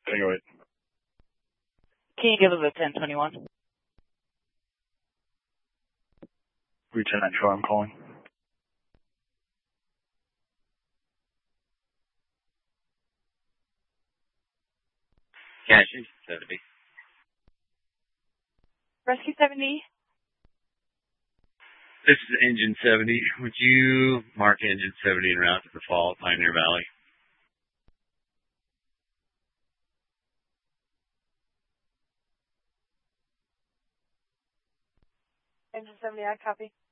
Tango 8. Can you give us a 1021? Lieutenant Troy, I'm calling. Cash engine 70. Rescue 70. This is engine 70. Would you mark engine 70 en route to the fall at Pioneer Valley? Engine 70, I copy.